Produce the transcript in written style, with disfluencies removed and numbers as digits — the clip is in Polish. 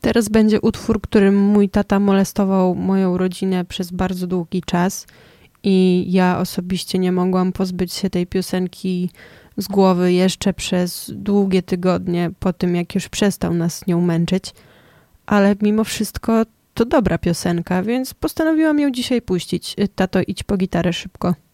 Teraz będzie utwór, którym mój tata molestował moją rodzinę przez bardzo długi czas i ja osobiście nie mogłam pozbyć się tej piosenki z głowy jeszcze przez długie tygodnie po tym, jak już przestał nas nią męczyć. Ale mimo wszystko to dobra piosenka, więc postanowiłam ją dzisiaj puścić. Tato, idź po gitarę szybko.